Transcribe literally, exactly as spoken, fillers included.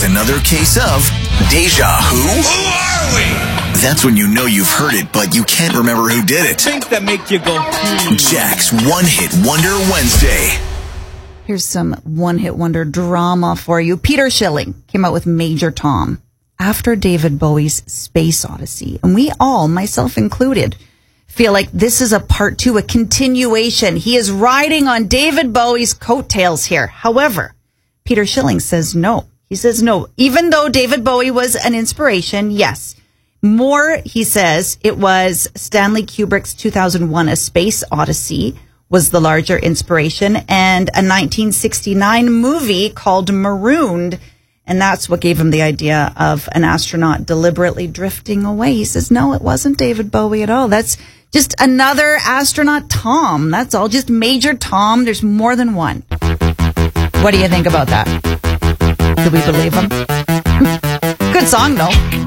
another case of Deja Who? Who are we? That's when you know you've heard it, but you can't remember who did it. Things that make you go, hmm. Jack's One Hit Wonder Wednesday. Here's some one-hit wonder drama for you. Peter Schilling came out with Major Tom after David Bowie's Space Odyssey. And we all, myself included, feel like this is a part two, a continuation. He is riding on David Bowie's coattails here. However, Peter Schilling says no. He says no. Even though David Bowie was an inspiration, yes. More, he says, it was Stanley Kubrick's two thousand one A Space Odyssey was the larger inspiration, and a nineteen sixty-nine movie called Marooned, and that's what gave him the idea of an astronaut deliberately drifting away. He says, no, it wasn't David Bowie at all. That's just another astronaut Tom. That's all, just Major Tom. There's more than one. What do you think about that? Do we believe him? Good song, though.